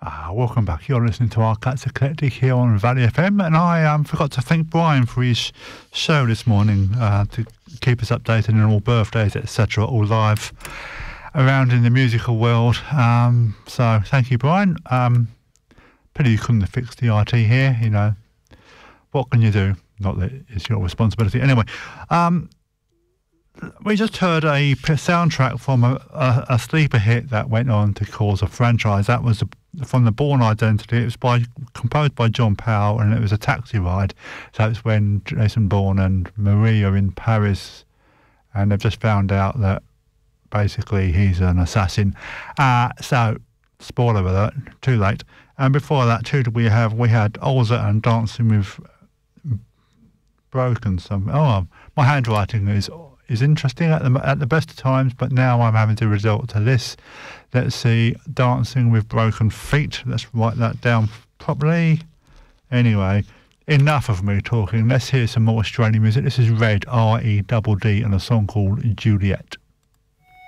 Welcome back. You're listening to our Cats Eclectic here on Valley FM, and I forgot to thank Brian for his show this morning to keep us updated on all birthdays, etc., all live around in the musical world. So thank you, Brian. Pity you couldn't have fixed the IT here. You know, what can you do? Not that it's your responsibility. Anyway, we just heard a soundtrack from a sleeper hit that went on to cause a franchise. That was from the Bourne Identity. It was composed by John Powell, and it was a taxi ride. So it's when Jason Bourne and Marie are in Paris, and they've just found out that basically he's an assassin. So, spoiler alert, too late. And before that, we had Olza and Dancing with Broken. My handwriting is interesting at the best of times, but now I'm having to resort to this. Let's see, Dancing with Broken Feet. Let's write that down properly. Anyway, enough of me talking. Let's hear some more Australian music. This is Red, R-E-D-D, and a song called Juliet.